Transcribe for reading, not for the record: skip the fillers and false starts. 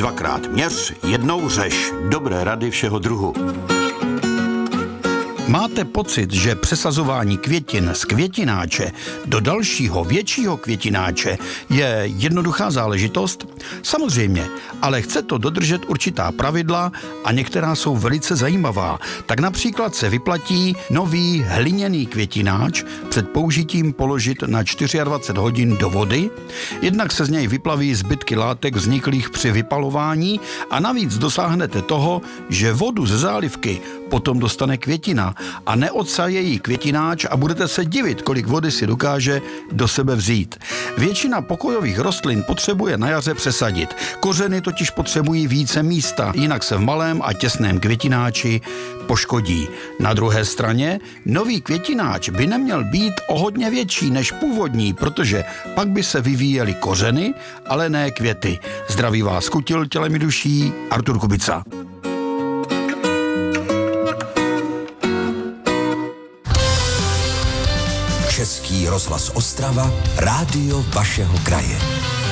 Dvakrát měř, jednou řeš. Dobré rady všeho druhu. Máte pocit, že přesazování květin z květináče do dalšího většího květináče je jednoduchá záležitost? Samozřejmě, ale chce to dodržet určitá pravidla a některá jsou velice zajímavá. Tak například se vyplatí nový hliněný květináč před použitím položit na 24 hodin do vody, jednak se z něj vyplaví zbytky látek vzniklých při vypalování a navíc dosáhnete toho, že vodu ze zálivky potom dostane květina a neodsaje jí květináč a budete se divit, kolik vody si dokáže do sebe vzít. Většina pokojových rostlin potřebuje na jaře přesadit. Kořeny totiž potřebují více místa, jinak se v malém a těsném květináči poškodí. Na druhé straně nový květináč by neměl být o hodně větší než původní, protože pak by se vyvíjely kořeny, ale ne květy. Zdraví vás kutil tělem i duší Artur Kubica. Český rozhlas Ostrava, rádio vašeho kraje.